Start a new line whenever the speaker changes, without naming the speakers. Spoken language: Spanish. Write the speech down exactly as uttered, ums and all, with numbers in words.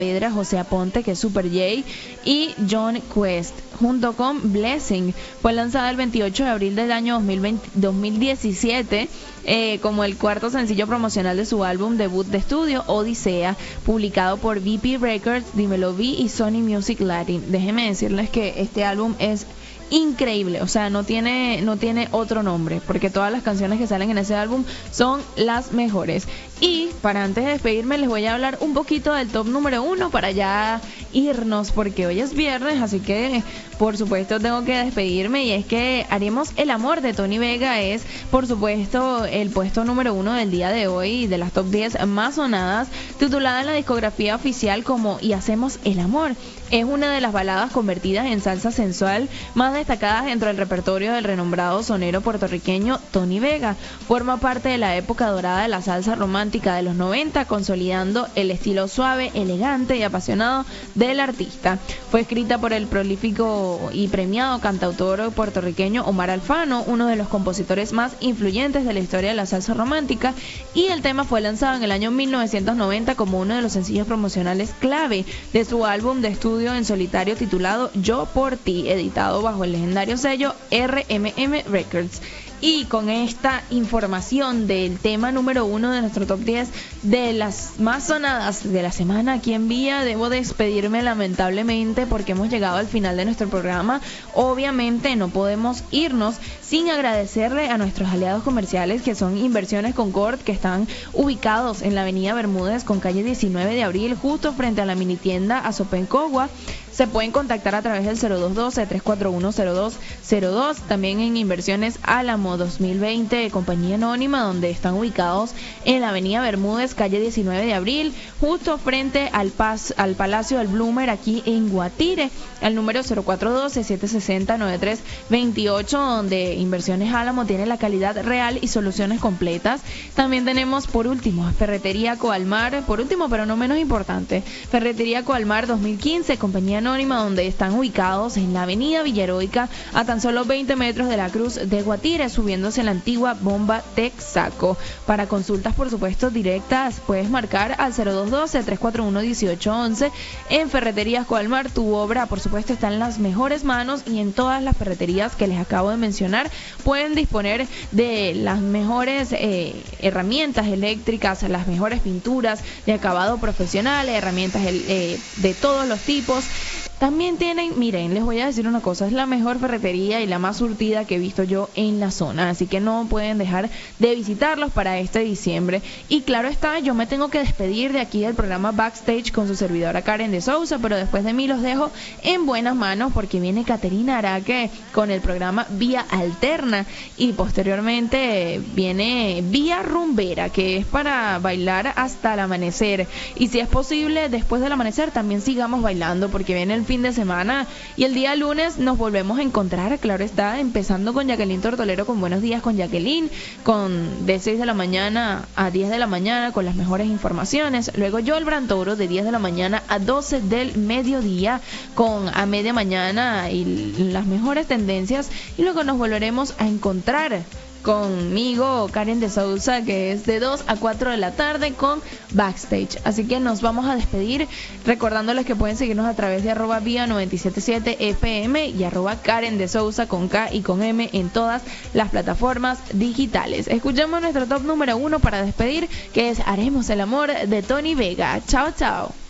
Pedra, José Aponte, que es Super J, y John Quest, junto con Blessing. Fue lanzada el veintiocho de abril del año dos mil veinte, dos mil diecisiete eh, como el cuarto sencillo promocional de su álbum debut de estudio, Odisea, publicado por V P Records, Dímelo V y Sony Music Latin. Déjenme decirles que este álbum es increíble, o sea, no tiene no tiene otro nombre, porque todas las canciones que salen en ese álbum son las mejores. Y para antes de despedirme les voy a hablar un poquito del top número uno para ya irnos, porque hoy es viernes, así que por supuesto tengo que despedirme, y es que Haremos el Amor de Tony Vega es por supuesto el puesto número uno del día de hoy, de las top diez más sonadas, titulada en la discografía oficial como Y Hacemos el Amor. Es una de las baladas convertidas en salsa sensual más destacadas dentro del repertorio del renombrado sonero puertorriqueño Tony Vega. Forma parte de la época dorada de la salsa romántica de los noventa, consolidando el estilo suave, elegante y apasionado del artista. Fue escrita por el prolífico y premiado cantautor puertorriqueño Omar Alfano, uno de los compositores más influyentes de la historia de la salsa romántica, y el tema fue lanzado en el año mil novecientos noventa como uno de los sencillos promocionales clave de su álbum de estudio en solitario titulado Yo por ti, editado bajo el legendario sello R M M Records. Y con esta información del tema número uno de nuestro top diez de las más sonadas de la semana aquí en Vía, debo despedirme lamentablemente porque hemos llegado al final de nuestro programa. Obviamente no podemos irnos sin agradecerle a nuestros aliados comerciales, que son Inversiones Concord, que están ubicados en la avenida Bermúdez con calle diecinueve de abril, justo frente a la mini tienda Azopencogua. Se pueden contactar a través del cero dos doce, tres cuatro uno, cero dos cero dos. También en Inversiones Álamo dos mil veinte, compañía anónima, donde están ubicados en la avenida Bermúdez, calle diecinueve de abril, justo frente al, Paz, al Palacio del Bloomer, aquí en Guatire, al número cero cuatro doce, siete seis cero, nueve tres dos ocho, donde Inversiones Álamo tiene la calidad real y soluciones completas. También tenemos, por último, Ferretería Coalmar, por último pero no menos importante, Ferretería Coalmar dos mil quince, compañía anónima, donde están ubicados en la avenida Villaheroica, a tan solo veinte metros de la Cruz de Guatire, subiéndose la antigua bomba Texaco. Para consultas, por supuesto, directas, puedes marcar al cero dos doce, tres cuatro uno, uno ocho once. En Ferreterías Coalmar, tu obra, por supuesto, está en las mejores manos, y en todas las ferreterías que les acabo de mencionar pueden disponer de las mejores eh, herramientas eléctricas, las mejores pinturas de acabado profesional, herramientas eh, de todos los tipos. También tienen, miren, les voy a decir una cosa, es la mejor ferretería y la más surtida que he visto yo en la zona, así que no pueden dejar de visitarlos para este diciembre. Y claro está, yo me tengo que despedir de aquí del programa Backstage con su servidora Karen de Sousa, pero después de mí los dejo en buenas manos, porque viene Caterina Araque con el programa Vía Alterna, y posteriormente viene Vía Rumbera, que es para bailar hasta el amanecer, y si es posible después del amanecer también sigamos bailando, porque viene el fin de semana, y el día lunes nos volvemos a encontrar, claro está, empezando con Jacqueline Tortolero con Buenos Días con Jacqueline, con de seis de la mañana a diez de la mañana con las mejores informaciones. Luego yo, el Brantoro, de diez de la mañana a doce del mediodía con A Media Mañana y las mejores tendencias, y luego nos volveremos a encontrar conmigo, Karen de Sousa, que es de dos a cuatro de la tarde con Backstage. Así que nos vamos a despedir recordándoles que pueden seguirnos a través de arroba vía noventa y siete siete F M y arroba Karen de Sousa con K y con M en todas las plataformas digitales. Escuchamos nuestro top número uno para despedir, que es Haremos el Amor de Tony Vega. Chao, chao.